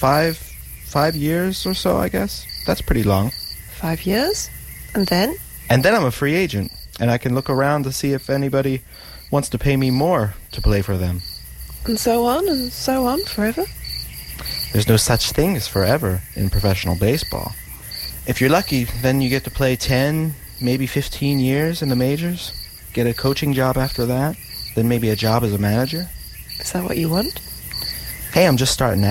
5 years or so, I guess. That's pretty long. 5 years? And then? And then I'm a free agent, and I can look around to see if anybody wants to pay me more to play for them. And so on forever? There's no such thing as forever in professional baseball. If you're lucky, then you get to play 10, maybe 15 years in the majors, get a coaching job after that, then maybe a job as a manager. Is that what you want? Hey, I'm just starting out.